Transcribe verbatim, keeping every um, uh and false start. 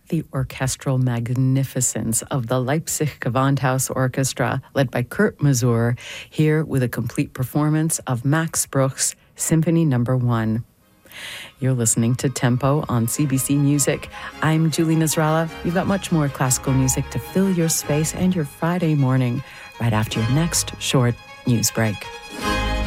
the orchestral magnificence of the Leipzig Gewandhaus Orchestra, led by Kurt Masur, here with a complete performance of Max Bruch's Symphony Number One. You're listening to Tempo on C B C Music. I'm Julie Nasrallah. You've got much more classical music to fill your space and your Friday morning right after your next short news break.